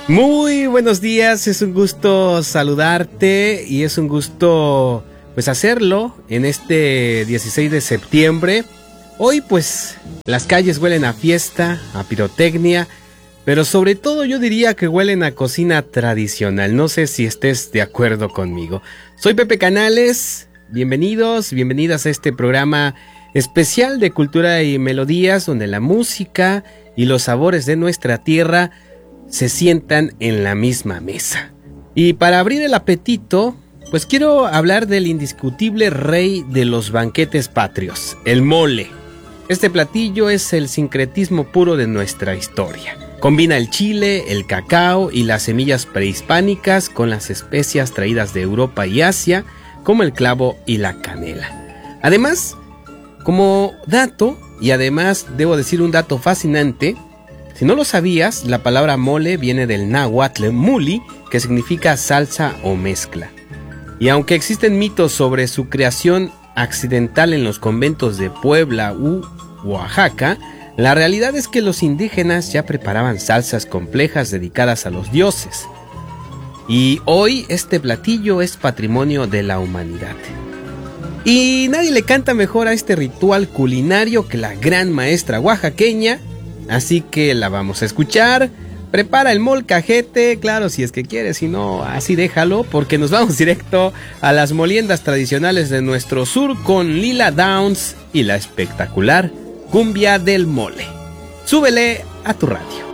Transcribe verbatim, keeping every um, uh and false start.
Muy buenos días, es un gusto saludarte y es un gusto pues hacerlo en este dieciséis de septiembre. Hoy pues las calles huelen a fiesta, a pirotecnia, pero sobre todo yo diría que huelen a cocina tradicional. No sé si estés de acuerdo conmigo. Soy Pepe Canales, bienvenidos, bienvenidas a este programa especial de cultura y melodías donde la música y los sabores de nuestra tierra se sientan en la misma mesa. Y para abrir el apetito, pues quiero hablar del indiscutible rey de los banquetes patrios, el mole. Este platillo es el sincretismo puro de nuestra historia. Combina el chile, el cacao y las semillas prehispánicas con las especias traídas de Europa y Asia, como el clavo y la canela. Además, como dato, y además debo decir un dato fascinante, si no lo sabías, la palabra mole viene del náhuatl muli, que significa salsa o mezcla. Y aunque existen mitos sobre su creación accidental en los conventos de Puebla u Oaxaca, la realidad es que los indígenas ya preparaban salsas complejas dedicadas a los dioses. Y hoy este platillo es patrimonio de la humanidad. Y nadie le canta mejor a este ritual culinario que la gran maestra oaxaqueña. Así que la vamos a escuchar. Prepara el molcajete, claro, si es que quieres, si no, así déjalo, porque nos vamos directo a las moliendas tradicionales de nuestro sur con Lila Downs y la espectacular cumbia del mole. Súbele a tu radio.